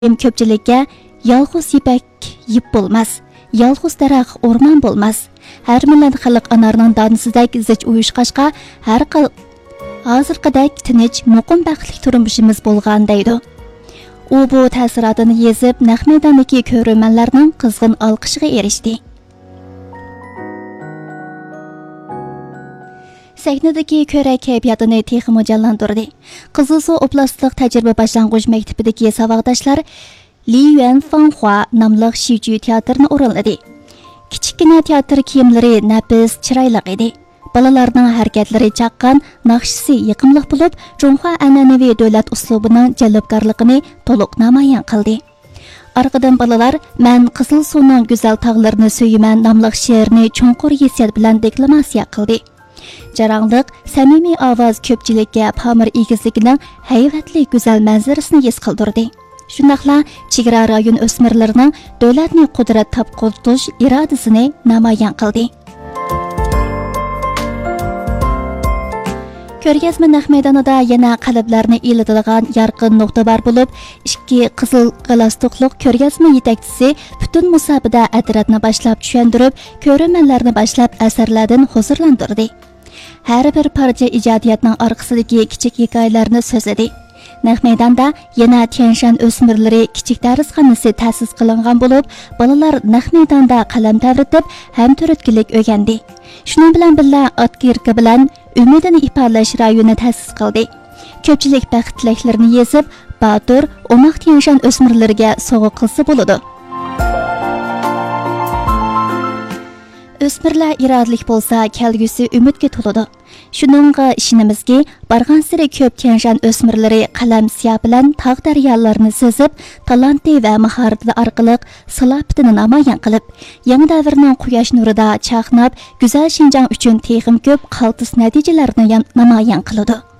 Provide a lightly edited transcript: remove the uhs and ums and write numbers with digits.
Ko'pchilikka yolg'iz ipak yip bo'lmas, yolg'iz daraxt o'rmon bo'lmas. Har millat xalq anarning donisidek zich uyushqashqa har xil hozirgidek tinch, muqim baxtli turmushimiz bo'lgan deydi. U bu ta'sirotini yezib, naq maydondagi ko'rmanlarning qizg'in olqishiga erishdi. Sahnadagi ko'rak kayfiyatini texmo jonlantirdi. Qizilsuv oblastlik tajriba boshlang'ich maktabidagi savoddoshlar Li Yuanfanhua nomli Shiju teatrini o'rinladi. Kichikgina teatr kiyimlari nafis, chiroyli edi. Balalarning harakatlari chaqqan, naqshisi yiqimli bo'lib, Jonghua an'anaviy davlat uslubining jalbkorligini to'liq namoyon qildi. Arqadan balalar "Men qizil suvning go'zal tog'larini suyman" nomli she'rni chunqur hissiyat bilan deklamasiya qildi. Jarangliq, samimiy ovoz ko'pchilikka Pamir egizligining hayvatli go'zal manzarasini his qildirdi. Shundaqla chegara rayon o'smirlarining davlatni qudrat topqirtish irodasini namoyon qildi. Ko'rgazma naq maydonida yana qalblarni ilitadigan yorqin nuqta bor bo'lib, ikki qizil galastuqliq ko'rgazma yetakchisi butun musobaqada adratni boshlab tushuntirib, ko'rmanlarni boshlab asarlardan huzurlantirdi. Har bir parcha ijodiyatning orqasidagi kichik hikoyalarni so'zladi. Naq maydonda yana Tianshan o'smirlari kichik darsxonasi ta'sis qilingan bo'lib, bolalar naq maydonda qalam tavritib, ham turtkilik o'rgandi. Shuning bilan birga Otkirka bilan umidini ifodalash rayoni ta'sis qildi. Ko'pchilik baxt tilaklarini yezib, Batur, Omaq Tianshan o'smirlariga sovg'a qilsa bo'ladi. O'smirlar irodalik bo'lsa, kelgusi umidga to'ladi. Shuningga ishonamizki, bargan sari ko'p Tianshan o'smirlari qalam siyo bilan tog' daryolarni sezib, talanti va mahorati orqali salohiyatini namoyon qilib, yangi davrning quyosh nurida chaqnab, go'zal Shinjang uchun texim ko'p qaltis natijalarni namoyon qiladi.